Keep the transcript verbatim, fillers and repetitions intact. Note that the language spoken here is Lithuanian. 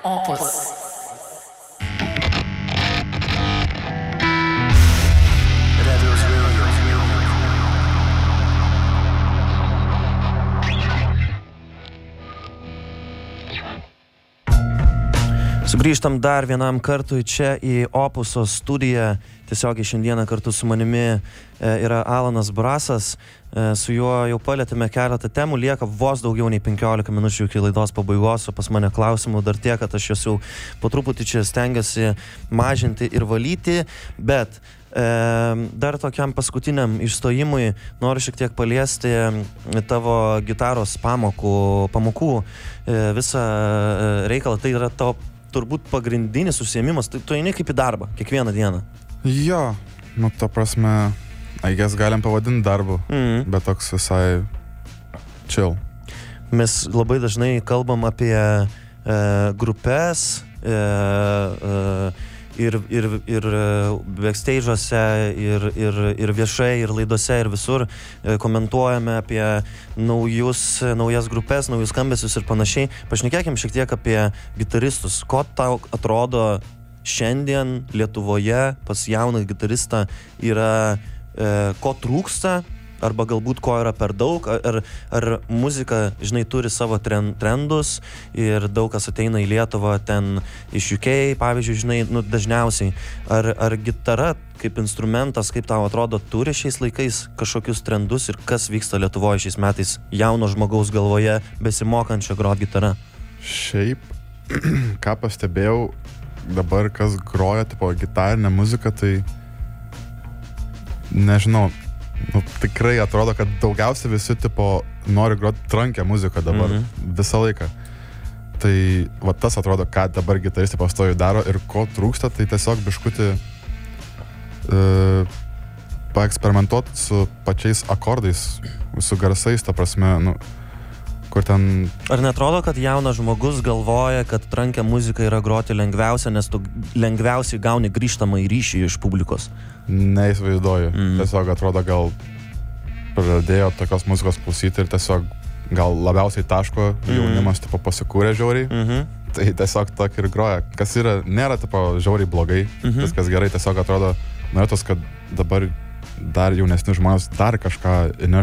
Opus. Sugrįžtam dar vienam kartui čia į Opuso studiją. Tiesiogiai šiandieną kartu su manimi e, yra Alanas Brasas. E, su juo jau palėtėme keletą temų. Lieka vos daugiau nei penkiolika minučių iki laidos pabaigos, o pas mane klausimų dar tiek, kad aš juos jau po truputį čia stengiuosi mažinti ir valyti. Bet e, dar tokiam paskutiniam išstojimui noriu šiek tiek paliesti tavo gitaros pamokų, pamokų e, visą reikalą. Tai yra tavo turbūt pagrindinis užsiėmimas, tai tu eini kaip į darbą, kiekvieną dieną. Jo, nu ta prasme, I guess galim pavadinti darbu, mm. bet toks visai chill. Mes labai dažnai kalbam apie e, grupės e, e, ir, ir, ir backstage'uose, ir, ir, ir viešai, ir laidose, ir visur e, komentuojame apie naujus, naujas grupės, naujus skambesius ir panašiai. Pašnekėkim šiek tiek apie gitaristus. Ko tau atrodo šiandien Lietuvoje pas jauną gitaristą yra, e, ko trūksta, arba galbūt ko yra per daug, ar, ar muzika, žinai, turi savo trendus ir daug kas ateina į Lietuvą ten iš U K, pavyzdžiui, žinai, nu, dažniausiai. Ar, ar gitara kaip instrumentas, kaip tau atrodo, turi šiais laikais kažkokius trendus ir kas vyksta Lietuvoje šiais metais jauno žmogaus galvoje besimokančio grot gitarą? Šiaip, ką pastebėjau, dabar kas groja tipo gitarinę muziką, tai nežinau, nu, tikrai atrodo, kad daugiausiai visi tipo nori groti trankę muziką dabar, mm-hmm. visą laiką. Tai va tas atrodo, ką dabar gitaristai pastoviai daro ir ko trūksta, tai tiesiog biškutį e, paeksperimentuoti su pačiais akordais, su garsais, ta prasme, nu, kur ten... Ar netrodo, kad jaunas žmogus galvoja, kad trankę muziką yra groti lengviausia, nes tu lengviausiai gauni grįžtamą į ryšį iš publikos? Neįsivaizduoju. Mm. Tiesiog atrodo, gal pradėjo tokios muzikos klausyti ir tiesiog gal labiausiai taško mm. jaunimas tipo pasikūrė žiauriai. Mm-hmm. Tai tiesiog tokį ir groja. Kas yra, nėra tipo žiauriai blogai, mm-hmm. viskas gerai, tiesiog atrodo, norėtos, kad dabar dar jaunesni žmonės dar kažką įneš